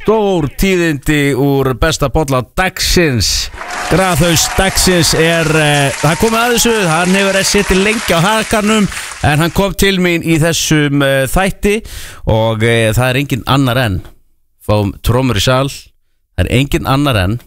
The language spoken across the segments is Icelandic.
stór tíðindi úr besta bolla dagsins. Graðhaus dagsins það komið að þessu, hann hefur setið lengi á hakanum en hann kom til mín í þessum þætti og það er engin annar en fáum trommur í sal, það er engin annar en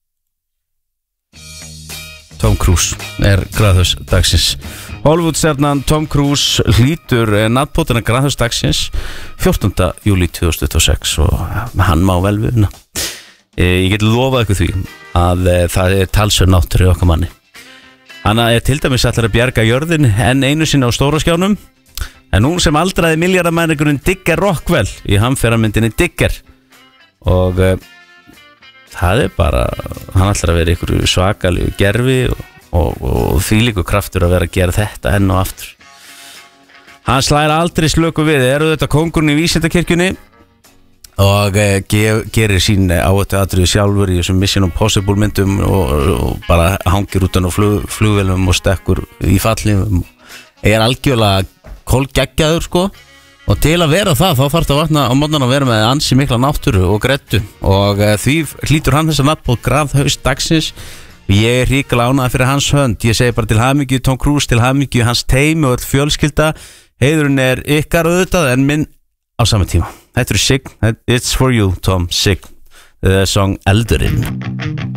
Tom Cruise Graðhaus dagsins. Hollywood-stjarnan Tom Cruise hlýtur nafnbótina Graðhaus dagsins 14. júlí 2026 og hann má vel vinna. Ég get lofað ykkur því að það er talsverð náttúru í okkar manni. Hann er til dæmis ætlar að bjarga jörðin enn einu sinni á stóra skjánum en nú sem aldraði milljarðamæringurinn Digger Rockwell í hamferðarmyndinni Digger og það er bara, hann ætlar að vera ykkur svakalegu gerfi og þvílíkur kraftur að vera að gera þetta enn og aftur. Hann slær aldrei slöku við, þetta kóngurinn í vísindakirkjunni og gerir sín áhættu atriði sjálfur í þessum Mission Impossible myndum og bara hangir utan á flugvélum og stekkur í fallinu. Algjörlega kólgeggjaður sko. Og til að vera það, þá þarf það að vatna á mótnan að vera með ansi mikla náttúru og grettu og því hlýtur hann þess að nafnbóð Graðhaus dagsins. Ég er hrikalega ánægður fyrir hans hönd. Ég segi bara til hamingju Tom Cruise, til hamingju hans teymi og öll fjölskylda. Heiðurinn er ykkar auðvitað en minn á sama tíma. Þetta er Sign, it's for you Tom, Sign, the song Eldurinn.